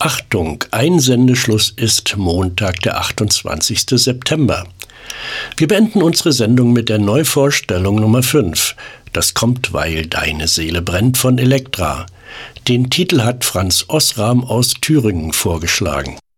Achtung, Einsendeschluss ist Montag, der 28. September. Wir beenden unsere Sendung mit der Neuvorstellung Nummer 5. Das kommt, weil deine Seele brennt von Elektra. Den Titel hat Franz Osram aus Thüringen vorgeschlagen.